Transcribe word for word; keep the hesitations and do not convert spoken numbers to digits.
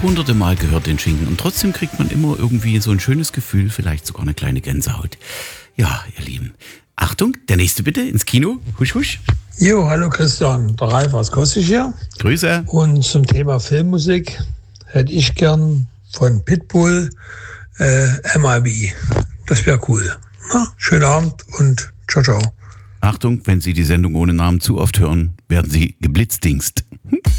hunderte Mal gehört, den Schinken. Und trotzdem kriegt man immer irgendwie so ein schönes Gefühl, vielleicht sogar eine kleine Gänsehaut. Ja, ihr Lieben. Achtung, der nächste bitte ins Kino. Husch, husch. Jo, hallo Christian, der Ralf aus Kostic hier. Grüße. Und zum Thema Filmmusik hätte ich gern von Pitbull äh, M I B. Das wäre cool. Na, schönen Abend und ciao, ciao. Achtung, wenn Sie die Sendung ohne Namen zu oft hören, werden Sie geblitzdingst. Hm?